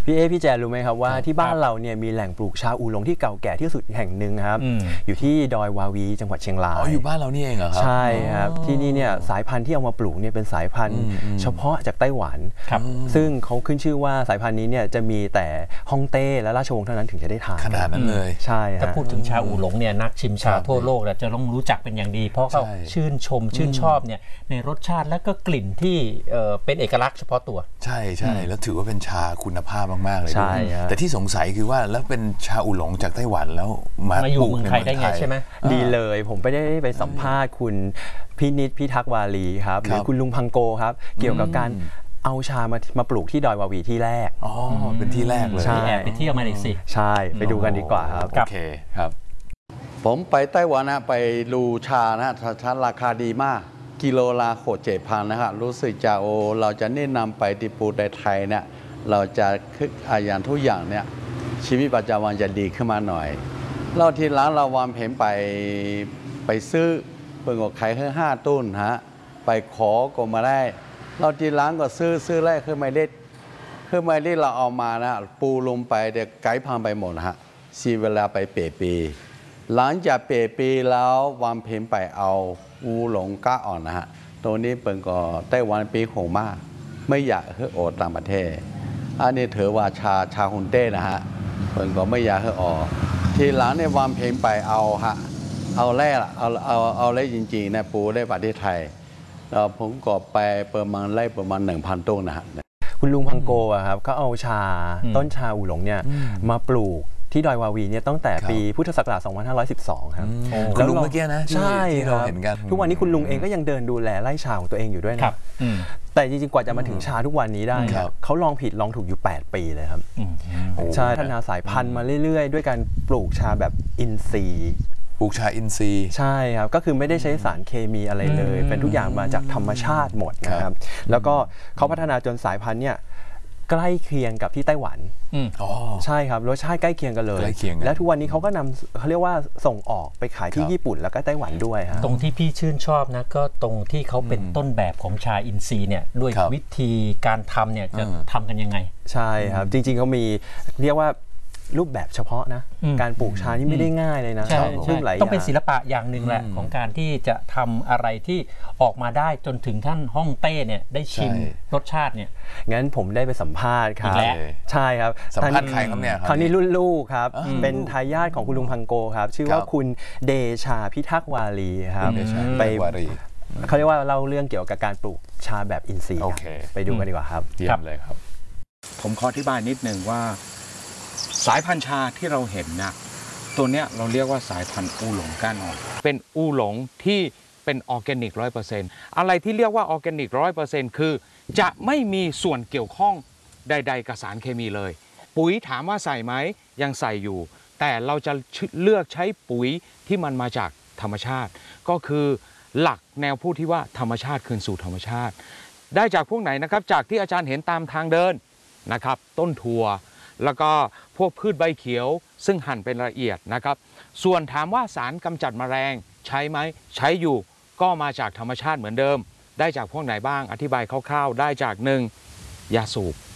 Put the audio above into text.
พี่พี่แจรู้ไหมครับว่าที่บ้านเราเนี่ยมีแหล่งปลูกชาอูหลงที่เก่าแก่ที่สุดแห่งหนึ่งครับอยู่ที่ดอยวาวีจังหวัดเชียงรายอยู่บ้านเรานี่เองเหรอครับใช่ครับที่นี่เนี่ยสายพันธุ์ที่เอามาปลูกเนี่ยเป็นสายพันธุ์เฉพาะจากไต้หวันซึ่งเขาขึ้นชื่อว่าสายพันธุ์นี้เนี่ยจะมีแต่ฮ่องเต้และราชวงศ์เท่านั้นถึงจะได้ทานขนาดนั้นเลยใช่ถ้าพูดถึงชาอูหลงเนี่ยนักชิมชาทั่วโลกจะต้องรู้จักเป็นอย่างดีเพราะเขาชื่นชอบเนี่ยในรสชาติและก็กลิ่นที่เป็นเอกลักษณ์เฉพาะตัวใช่แล้วถือว่าเป็นชาคุณภาพมากๆเลยใช่แต่ที่สงสัยคือว่าแล้วเป็นชาอูหลงจากไต้หวันแล้วมาอยู่เมืองไทยได้ไงใช่ไหมดีเลยผมไปได้ไปสัมภาษณ์คุณพินิจพิทักษ์วาลีครับหรือคุณลุงพังโกครับเกี่ยวกับการเอาชามาปลูกที่ดอยวาวีที่แรกเป็นที่แรกเลยแอบไปเที่ยวมาเลยสิใช่ไปดูกันดีกว่าครับโอเคครับผมไปไต้หวันนะไปดูชานะชาราคาดีมากกิโลละ7,000นะครับรู้สึกจะเราจะแนะนำไปที่ปูไทยเนี่ยเราจะอย่างทุกอย่างเนี่ยชีวิตประจำวันจะดีขึ้นมาหน่อยเราที่ร้านเราวางเพลงไปซื้อเปิดขายแค่5 ต้นฮะไปขอก็มาได้เราที่ร้านก็ซื้อแรกเครื่องไม้เล็ดเราเอามานะปูลงไปเดี๋ยวไก่พังไปหมดฮะชีเวลาไปเปปีหลังจากเปปีแล้ววางเพลงไปเอาอูหลงก้าอ่อนนะฮะตรงนี้เป็นก็ไต้หวันปีโหงมากไม่อยากให้ออกต่างประเทศอันนี้ถือว่าชาฮุนเต้นะฮะเป็นก็ไม่อยากให้ออกทีหลังเนี่ยวางเพลงไปเอาฮะเอาแร่เอาแร่จริงๆนะปูได้ประเทศไทยแล้วผมก็ไปประมาณ 1,000 ต้นนะฮะคุณลุงพังโกะครับก็เอาต้นชาอูหลงเนี่ยมาปลูกที่ดอยวาวีเนี่ยตั้งแต่ปีพุทธศักราช 2512 ครับคุณลุงเมื่อกี้นะใช่เราเห็นกันทุกวันนี้คุณลุงเองก็ยังเดินดูแลไร่ชาของตัวเองอยู่ด้วยนะแต่จริงๆกว่าจะมาถึงชาทุกวันนี้ได้เขาลองผิดลองถูกอยู่8 ปีเลยครับใช่พัฒนาสายพันธุ์มาเรื่อยๆด้วยการปลูกชาแบบอินทรีย์ปลูกชาอินทรีย์ใช่ครับก็คือไม่ได้ใช้สารเคมีอะไรเลยเป็นทุกอย่างมาจากธรรมชาติหมดนะครับแล้วก็เขาพัฒนาจนสายพันธุ์เนี่ยใกล้เคียงกับที่ไต้หวันใช่ครับรสชาติใกล้เคียงกันเลยและทุกวันนี้เขาก็นำเขาเรียกว่าส่งออกไปขายที่ญี่ปุ่นแล้วก็ไต้หวันด้วยตรงที่พี่ชื่นชอบนะก็ตรงที่เขาเป็นต้นแบบของชาอินทรีย์เนี่ยด้วยวิธีการทำเนี่ยจะทำกันยังไงใช่ครับจริงๆเขามีเรียกว่ารูปแบบเฉพาะนะการปลูกชานี่ไม่ได้ง่ายเลยนะต้องเป็นศิลปะอย่างหนึ่งแหละของการที่จะทำอะไรที่ออกมาได้จนถึงท่านฮ่องเต้เนี่ยได้ชิมรสชาติเนี่ยงั้นผมได้ไปสัมภาษณ์ครับใช่ครับสัมภาษณ์ใครครับเนี่ยคราวนี้รุ่นลูกครับเป็นทายาทของคุณลุงพังโกครับชื่อว่าคุณเดชาพิทักษ์วาลีครับไปเขาเรียกว่าเล่าเรื่องเกี่ยวกับการปลูกชาแบบอินทรีย์ไปดูกันดีกว่าครับเยี่ยมเลยครับผมขออธิบายนิดนึงว่าสายพันธุ์ชาที่เราเห็นนะตัวเนี้ยเราเรียกว่าสายพันธุ์อูหลงก้านอ่อนเป็นอูหลงที่เป็นออร์แกนิก 100% อะไรที่เรียกว่าออร์แกนิก 100% คือจะไม่มีส่วนเกี่ยวข้องใดๆกับสารเคมีเลยปุ๋ยถามว่าใส่ไหมยังใส่อยู่แต่เราจะเลือกใช้ปุ๋ยที่มันมาจากธรรมชาติก็คือหลักแนวพูดที่ว่าธรรมชาติคืนสู่ธรรมชาติได้จากพวกไหนนะครับจากที่อาจารย์เห็นตามทางเดินนะครับต้นถั่วแล้วก็พวกพืชใบเขียวซึ่งหั่นเป็นละเอียดนะครับส่วนถามว่าสารกำจัดแมลงใช้ไหมใช้อยู่ก็มาจากธรรมชาติเหมือนเดิมได้จากพวกไหนบ้างอธิบายคร่าวๆได้จาก1ยาสูบ